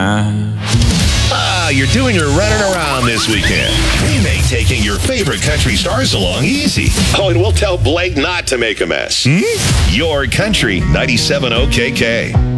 You're doing your running around this weekend. We make taking your favorite country stars along easy. Oh, and we'll tell Blake not to make a mess. Your Country 97 OKK.